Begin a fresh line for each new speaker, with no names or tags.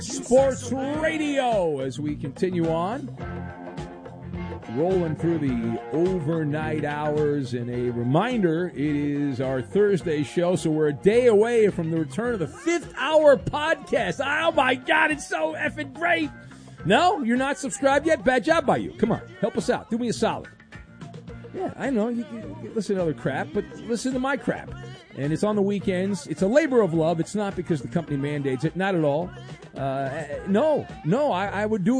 Sports Radio as we continue on, rolling through the overnight hours. And a reminder, it is our Thursday show, so we're a day away from the return of the 5th Hour podcast. Oh my God, it's so effing great. No, you're not subscribed yet? Bad job by you. Come on, help us out. Do me a solid. Yeah, I know. You listen to other crap, but listen to my crap. And it's on the weekends. It's a labor of love. It's not because the company mandates it. Not at all. No, I would do it.